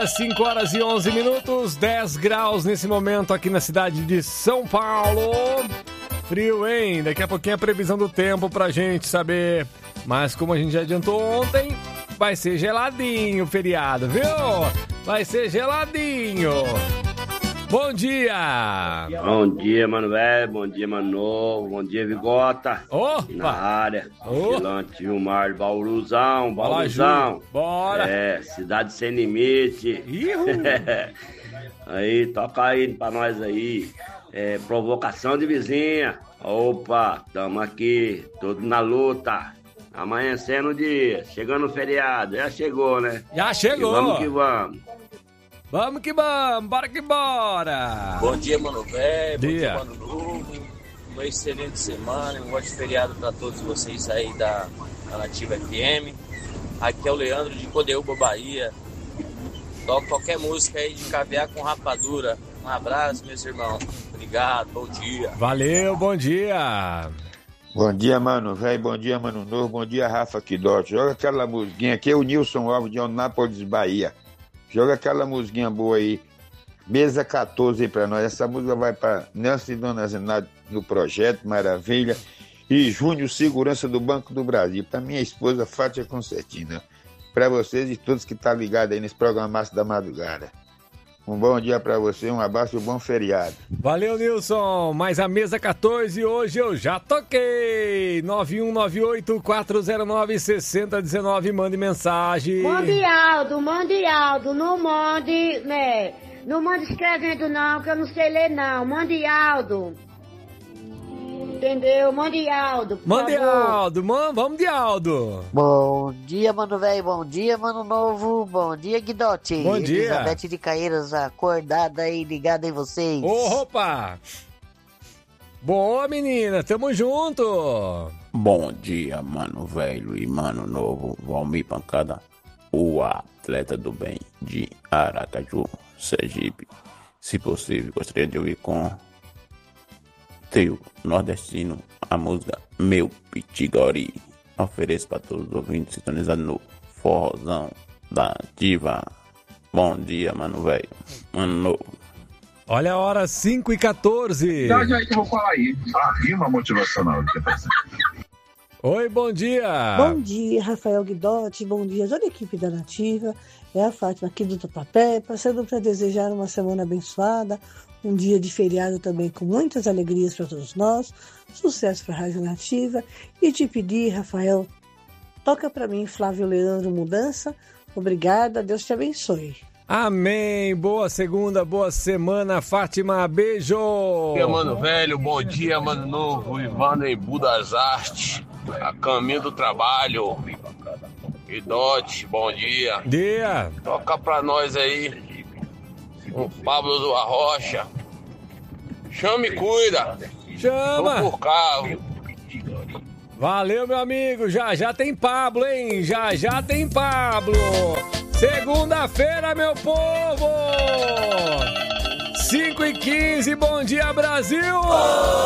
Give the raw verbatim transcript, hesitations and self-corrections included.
Agora cinco horas e onze minutos, dez graus nesse momento aqui na cidade de São Paulo. Frio, hein? Daqui a pouquinho a previsão do tempo pra gente saber. Mas como a gente já adiantou ontem, vai ser geladinho o feriado, viu? Vai ser geladinho. Bom dia! Bom dia, mano velho. Bom dia, mano novo. Bom dia, Vigota. Opa! Na área. Oh. Vigilante Vilmar, Bauruzão, Bauruzão. Bora! É, cidade sem limite. Aí, toca aí pra nós aí. É, provocação de vizinha. Opa, tamo aqui, tudo na luta. Amanhecendo o dia, chegando o feriado. Já chegou, né? Já chegou! E vamos que vamos. Vamos que vamos, bora que bora! Bom dia, mano velho, bom dia. dia, mano novo. Uma excelente semana, um ótimo feriado para todos vocês aí da, da Nativa F M. Aqui é o Leandro de Codeúba, Bahia. Toca qualquer música aí de caviar com rapadura. Um abraço, meus irmãos. Obrigado, bom dia. Valeu, bom dia! Bom dia, mano velho, bom dia, mano novo, bom dia, Rafa Quidote. Joga aquela musiquinha aqui, é o Nilson Alves de Onápolis, Bahia. Joga aquela musiquinha boa aí, Mesa quatorze aí pra nós. Essa música vai pra Nelson e Dona Zenaide no Projeto, maravilha. E Júnior, Segurança do Banco do Brasil. Pra minha esposa, Fátia Concertina. Pra vocês e todos que tá ligado aí nesse programaço da madrugada. Um bom dia pra você, um abraço e um bom feriado. Valeu, Nilson. Mais a Mesa quatorze, hoje eu já toquei. nove um nove oito, quatro zero nove, seis zero um nove, mande mensagem. Mande Aldo, mande Aldo, não mande, né? Não mande escrevendo não, que eu não sei ler não. Mande Aldo. Entendeu? Mande Aldo, por Mande favor. Aldo, man, vamos de Aldo. Bom dia, mano velho, bom dia, mano novo, bom dia, Guidote. Bom dia. Elizabeth de Caeiras, acordada aí, ligada em vocês. Opa! Boa, menina, tamo junto. Bom dia, mano velho e mano novo, Valmir Pancada, o atleta do bem de Aracaju, Sergipe. Se possível, gostaria de ouvir com teu nordestino a música Meu Pitigori. Ofereço para todos os ouvintes sintonizados no forrozão da diva. Bom dia, mano velho, mano novo. Olha a hora, cinco e quatorze. Já, já, eu vou falar aí. A rima motivacional. Oi, bom dia. Bom dia, Rafael Guidotti. Bom dia a toda a equipe da Nativa. É a Fátima aqui do Tatuapé, passando para desejar uma semana abençoada, um dia de feriado também com muitas alegrias para todos nós, sucesso para a Rádio Nativa e te pedir, Rafael, toca para mim Flávio Leandro Mudança. Obrigada, Deus te abençoe. Amém, boa segunda, boa semana, Fátima, beijo. Bom dia, mano velho, bom dia, mano novo, Ivana em Budas Artes, a caminho do trabalho. Idote, bom dia. Dia. Toca pra nós aí o Pablo do Arrocha. Chama e cuida. Chama. Tô por carro. Valeu, meu amigo. Já já tem Pablo, hein? Já já tem Pablo. Segunda-feira, meu povo. cinco e quinze, bom dia, Brasil.